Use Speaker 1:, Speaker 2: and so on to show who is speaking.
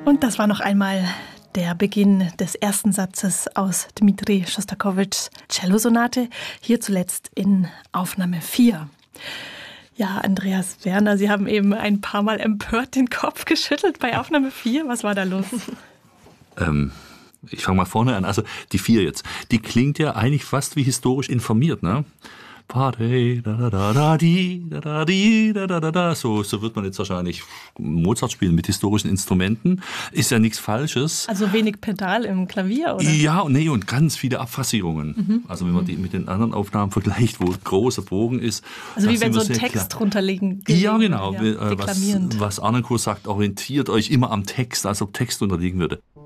Speaker 1: Und das war noch einmal der Beginn des ersten Satzes aus Dmitri Schostakowitschs Cellosonate, hier zuletzt in Aufnahme 4. Ja, Andreas Werner, Sie haben eben ein paar Mal empört den Kopf geschüttelt bei Aufnahme 4. Was war da los?
Speaker 2: Ich fange mal vorne an. Also die 4 jetzt, die klingt ja eigentlich fast wie historisch informiert, ne? Party, da da da da di, da da di, da da da da. So wird man jetzt wahrscheinlich Mozart spielen mit historischen Instrumenten. Ist ja nichts Falsches.
Speaker 1: Also wenig Pedal im Klavier, oder?
Speaker 2: Ja, nee, und ganz viele Abphrasierungen. Also wenn man die mit den anderen Aufnahmen vergleicht, wo großer Bogen ist.
Speaker 1: Also wie wenn so ein Text drunter liegen.
Speaker 2: Ja, genau.
Speaker 1: Ja,
Speaker 2: was Arnoncourt sagt, orientiert euch immer am Text, als ob Text unterliegen würde.